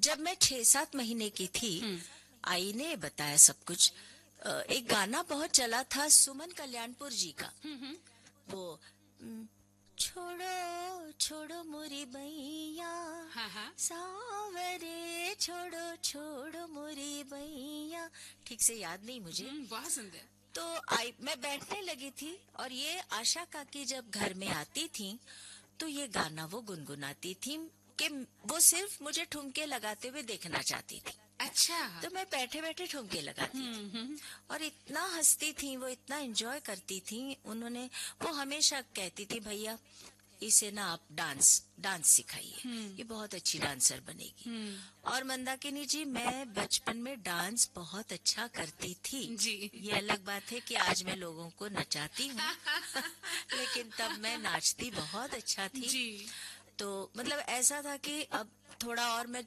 जब मैं 6-7 महीने की थी, आई ने बताया सब कुछ। एक गाना बहुत चला था सुमन कल्याणपुर जी का, वो "हम्म, छोड़ो छोड़ो मोरी बैया, हाँ हाँ। सावरे छोड़ो छोड़ो मोरी बैया", ठीक से याद नहीं मुझे। बहुत सुंदर। तो मैं बैठने लगी थी और ये आशा काकी जब घर में आती थी तो ये गाना वो गुनगुनाती थी कि वो सिर्फ मुझे ठुमके लगाते हुए देखना चाहती थी। अच्छा। तो मैं बैठे बैठे ठुमके लगाती थी और इतना हंसती थी वो, इतना एंजॉय करती थी। उन्होंने वो हमेशा कहती थी, भैया इसे ना आप डांस डांस सिखाइए, ये बहुत अच्छी डांसर बनेगी। और मंदाकिनी जी, मैं बचपन में डांस बहुत अच्छा करती थी जी। ये अलग बात है कि आज मैं लोगों को नचाती हूँ लेकिन तब मैं नाचती बहुत अच्छा थी। जी। तो मतलब ऐसा था कि अब थोड़ा और मैं